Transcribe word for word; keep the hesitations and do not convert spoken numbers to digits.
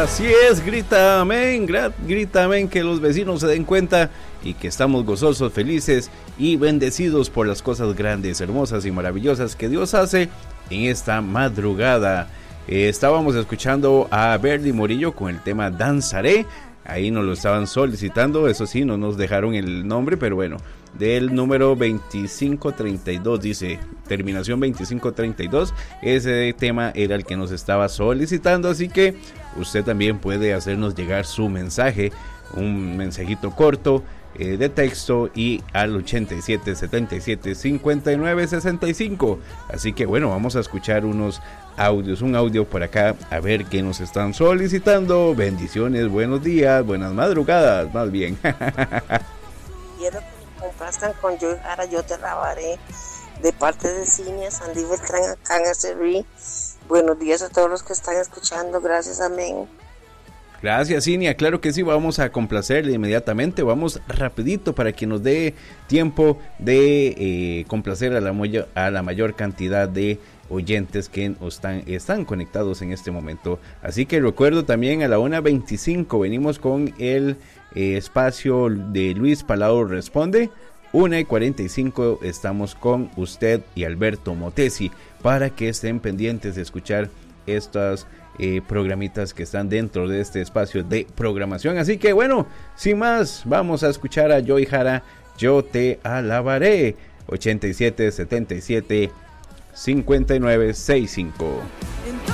Así es, grita amén, gra- grita amén, que los vecinos se den cuenta y que estamos gozosos, felices y bendecidos por las cosas grandes, hermosas y maravillosas que Dios hace en esta madrugada. Eh, estábamos escuchando a Verdi Morillo con el tema Danzaré. Ahí nos lo estaban solicitando, eso sí, no nos dejaron el nombre, pero bueno, del número veinticinco treinta y dos, dice, terminación veinticinco treinta y dos, ese tema era el que nos estaba solicitando, así que usted también puede hacernos llegar su mensaje, un mensajito corto eh, de texto y al ochenta y siete setenta y siete cincuenta y nueve sesenta y cinco, así que bueno, vamos a escuchar unos audios, un audio por acá, a ver qué nos están solicitando. Bendiciones, buenos días, buenas madrugadas, más bien. Quiero que me complazcan con Yo Jara, Yo Te Lavaré, de parte de Cinia, Sandy Beltrán, acá en Acerrí. Buenos días a todos los que están escuchando, gracias, amén. Gracias, Cinia, claro que sí, vamos a complacerle inmediatamente, vamos rapidito para que nos dé tiempo de eh, complacer a la, moyo, a la mayor cantidad de oyentes que están, están conectados en este momento. Así que recuerdo también a la una veinticinco venimos con el eh, espacio de Luis Palau Responde. una y cuarenta y cinco estamos con usted y Alberto Motesi para que estén pendientes de escuchar estas eh, programitas que están dentro de este espacio de programación. Así que bueno, sin más, vamos a escuchar a Joy Jara, Yo Te Alabaré, ochenta y siete setenta y siete cincuenta y nueve sesenta y cinco.